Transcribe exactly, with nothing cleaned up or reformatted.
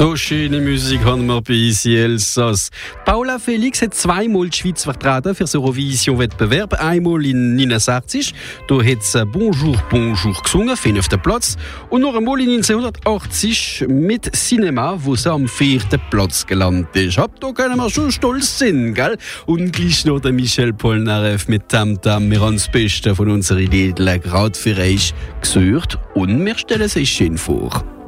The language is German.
So schöne Musik haben wir bei ici Elsass. Paula Felix hat zweimal die Schweiz vertreten für das Eurovision-Wettbewerb. Einmal in neunundsechzig, da hat sie Bonjour, Bonjour gesungen, fünften Platz. Und noch einmal in neunzehnhundertachtzig mit Cinema, wo sie am vierten Platz gelandet ist. Hab, da können wir schon stolz sein, gell? Und gleich noch der Michel Polnareff mit Tam Tam. Wir haben das Beste von unseren Liedern gerade für euch gesucht und wir stellen es euch schön vor.